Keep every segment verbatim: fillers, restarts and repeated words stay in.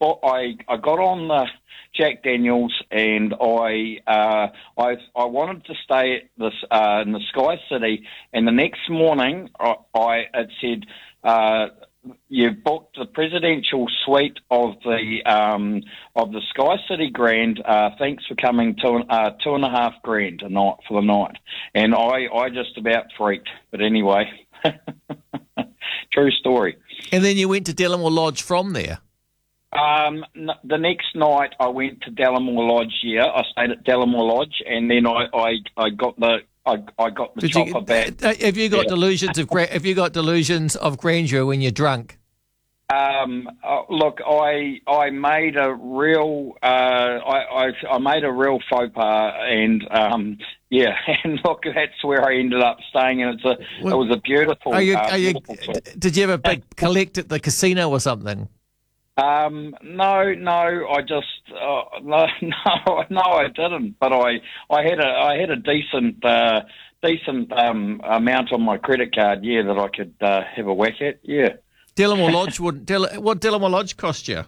bought, I I got on the Jack Daniels, and I uh, I I wanted to stay at this uh, in the Sky City, and the next morning I, I it said uh, you've booked the presidential suite of the um, of the Sky City Grand. Uh, thanks for coming. Two uh, two and a half grand a night for the night, and I I just about freaked. But anyway, true story. And then you went to Delamore Lodge from there. Um, n- the next night I went to Delamore Lodge. Yeah, I stayed at Delamore Lodge, and then I, I, I got the I, I got the Did chopper you, back. uh, have you got Yeah. delusions of gra- have you got delusions of grandeur when you're drunk? Um, uh, look, I I made a real uh, I, I I made a real faux pas, and um, yeah, and look, that's where I ended up staying, and it's a Well, it was a beautiful. Are you, uh, are you, beautiful trip. did you have a big collect at the casino or something? Um, no, no, I just uh, no, no, no, I didn't. But I, I had a, I had a decent, uh, decent um, amount on my credit card, yeah, that I could uh, have a whack at, yeah. Delamore Lodge would. Del, what Delamore Lodge cost you?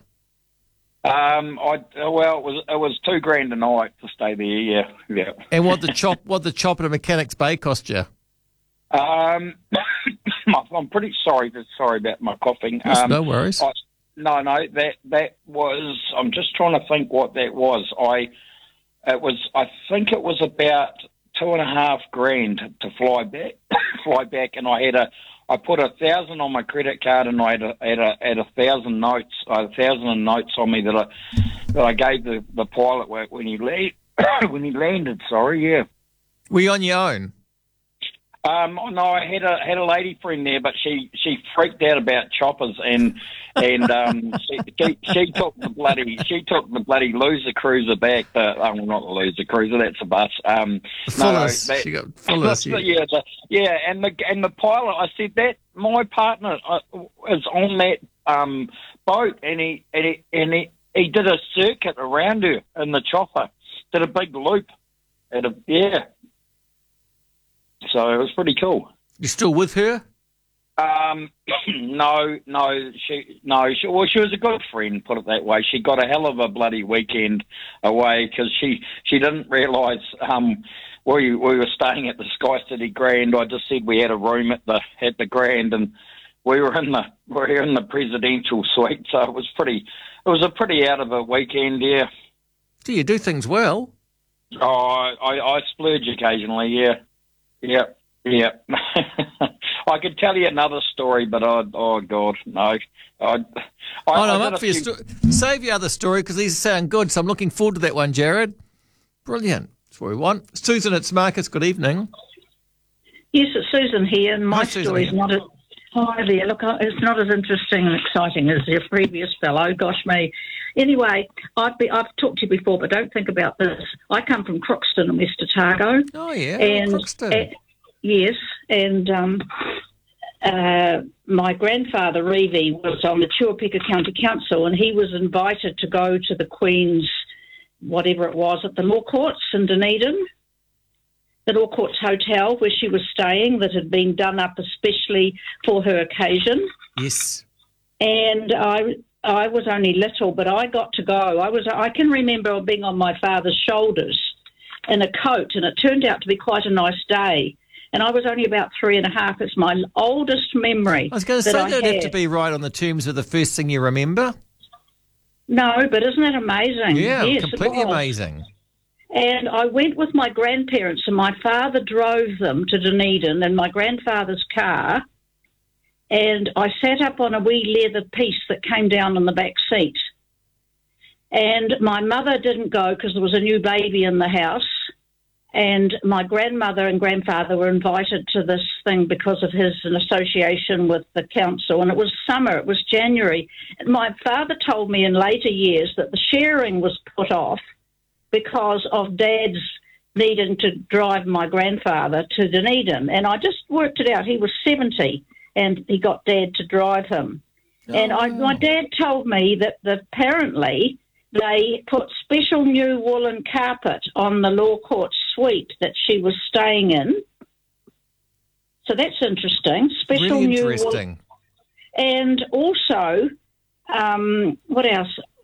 Um, I well, it was it was two grand a night to stay there, yeah, yeah. And what the chop? What the chop at Mechanics Bay cost you? Um, I'm pretty sorry, sorry about my coughing. Yes, Um, no worries. I, No, no, that that was. I'm just trying to think what that was. I, it was. I think it was about two and a half grand to fly back, fly back, and I had a. I put a thousand on my credit card, and I had a had a, had a thousand notes, a thousand notes on me that I that I gave the, the pilot when he la- when he landed. Sorry, yeah. Were you on your own? Um, no, I had a had a lady friend there, but she, she freaked out about choppers, and and um, she, she she took the bloody she took the bloody loser cruiser back. The, um, not the loser cruiser, that's a bus. Um, Fullers. no, that, She got Fullers. yeah, yeah, the, yeah, and the and the pilot. I said that my partner uh, is on that um, boat, and he and he and he, he did a circuit around her in the chopper, did a big loop, at a yeah. So it was pretty cool. You still with her? Um, no, no, she, no, she, well, she was a good friend, put it that way. She got a hell of a bloody weekend away because she, she didn't realise, um, we, we were staying at the Sky City Grand. I just said we had a room at the, at the Grand, and we were in the, we were in the presidential suite. So it was pretty, it was a pretty out of a weekend, yeah. Do you do things well? Oh, I, I splurge occasionally, yeah. Yeah, yeah. I could tell you another story, but I, oh God, no. I, I, Oh, no, I'm I up for your story. Save your other story because these sound good, so I'm looking forward to that one, Jared. Brilliant. That's what we want. Susan, it's Marcus. Good evening. Yes, it's Susan here, and my Hi, Susan. story's not as... Hi there. Look, it's not as interesting and exciting as the previous fellow. Gosh me. Anyway, I've, be, I've talked to you before, but don't think about this. I come from Crookston in West Otago. Oh, yeah. And, Crookston. uh, yes, and um, uh, my grandfather, Reevy, was on the Chuapica County Council, and he was invited to go to the Queen's, whatever it was, at the Law Courts in Dunedin, the Law Courts Hotel where she was staying that had been done up especially for her occasion. Yes. And I I was only little, but I got to go. I was I can remember being on my father's shoulders in a coat, and it turned out to be quite a nice day. And I was only about three and a half. It's my oldest memory. I was going to say that that'd I have to be right on the terms of the first thing you remember. No, but isn't it amazing? Yeah, Yes, it completely was. amazing. And I went with my grandparents, and my father drove them to Dunedin in my grandfather's car. And I sat up on a wee leather piece that came down on the back seat. And my mother didn't go because there was a new baby in the house. And my grandmother and grandfather were invited to this thing because of his association with the council. And it was summer, it was January. And my father told me in later years that the sharing was put off because of Dad's needing to drive my grandfather to Dunedin. And I just worked it out. He was seventy, and he got Dad to drive him. Oh. And I, my dad told me that, that apparently they put special new woolen carpet on the Law Court suite that she was staying in. So that's interesting. Special really new interesting. Woolen. And also, um, what else?